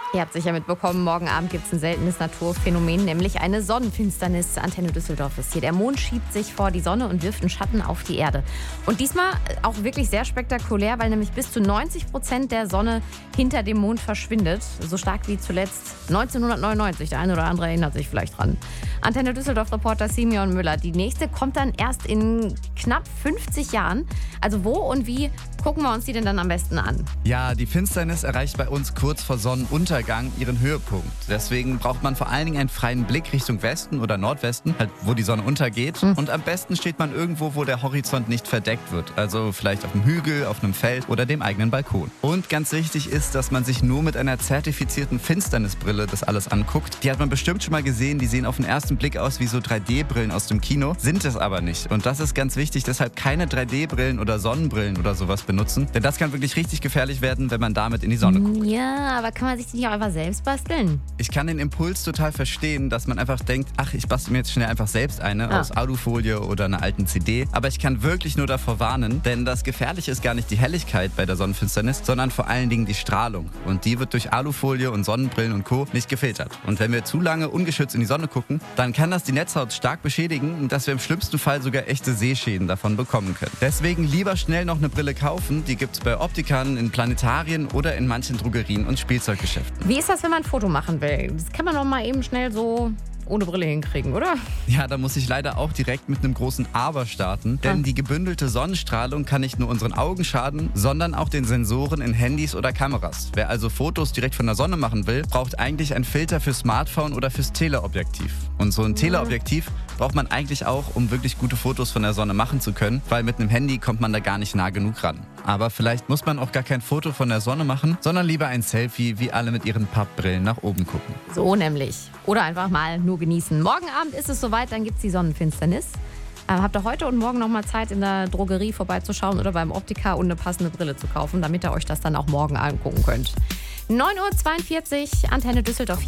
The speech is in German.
Ihr habt sicher mitbekommen, morgen Abend gibt es ein seltenes Naturphänomen, nämlich eine Sonnenfinsternis. Antenne Düsseldorf ist hier. Der Mond schiebt sich vor die Sonne und wirft einen Schatten auf die Erde. Und diesmal auch wirklich sehr spektakulär, weil nämlich bis zu 90% der Sonne hinter dem Mond verschwindet. So stark wie zuletzt 1999. Der eine oder andere erinnert sich vielleicht dran. Antenne Düsseldorf-Reporter Simeon Müller. Die nächste kommt dann erst in knapp 50 Jahren. Also wo und wie gucken wir uns die denn dann am besten an? Ja, die Finsternis erreicht bei uns kurz vor Sonnenuntergang ihren Höhepunkt. Deswegen braucht man vor allen Dingen einen freien Blick Richtung Westen oder Nordwesten, halt wo die Sonne untergeht. Und am besten steht man irgendwo, wo der Horizont nicht verdeckt wird. Also vielleicht auf einem Hügel, auf einem Feld oder dem eigenen Balkon. Und ganz wichtig ist, dass man sich nur mit einer zertifizierten Finsternisbrille das alles anguckt. Die hat man bestimmt schon mal gesehen. Die sehen auf den ersten Blick aus wie so 3D-Brillen aus dem Kino, sind es aber nicht. Und das ist ganz wichtig, deshalb keine 3D-Brillen oder Sonnenbrillen oder sowas benutzen. Denn das kann wirklich richtig gefährlich werden, wenn man damit in die Sonne guckt. Ja, aber kann man sich die nicht auch einfach selbst basteln? Ich kann den Impuls total verstehen, dass man einfach denkt, ach, ich bastel mir jetzt schnell einfach selbst eine aus Alufolie oder einer alten CD. Aber ich kann wirklich nur davor warnen, denn das Gefährliche ist gar nicht die Helligkeit bei der Sonnenfinsternis, sondern vor allen Dingen die Strahlung. Und die wird durch Alufolie und Sonnenbrillen und Co. nicht gefiltert. Und wenn wir zu lange ungeschützt in die Sonne gucken, dann kann das die Netzhaut stark beschädigen und dass wir im schlimmsten Fall sogar echte Sehschäden davon bekommen können. Deswegen lieber schnell noch eine Brille kaufen. Die gibt's bei Optikern, in Planetarien oder in manchen Drogerien und Spielzeuggeschäften. Wie ist das, wenn man ein Foto machen will? Das kann man doch mal eben schnell so ohne Brille hinkriegen, oder? Ja, da muss ich leider auch direkt mit einem großen Aber starten, denn die gebündelte Sonnenstrahlung kann nicht nur unseren Augen schaden, sondern auch den Sensoren in Handys oder Kameras. Wer also Fotos direkt von der Sonne machen will, braucht eigentlich ein Filter für Smartphone oder fürs Teleobjektiv. Und so ein Teleobjektiv braucht man eigentlich auch, um wirklich gute Fotos von der Sonne machen zu können, weil mit einem Handy kommt man da gar nicht nah genug ran. Aber vielleicht muss man auch gar kein Foto von der Sonne machen, sondern lieber ein Selfie, wie alle mit ihren Pappbrillen nach oben gucken. So nämlich. Oder einfach mal nur genießen. Morgen Abend ist es soweit, dann gibt es die Sonnenfinsternis. Habt ihr heute und morgen noch mal Zeit, in der Drogerie vorbeizuschauen oder beim Optiker und eine passende Brille zu kaufen, damit ihr euch das dann auch morgen angucken könnt. 9:42 Uhr, Antenne Düsseldorf.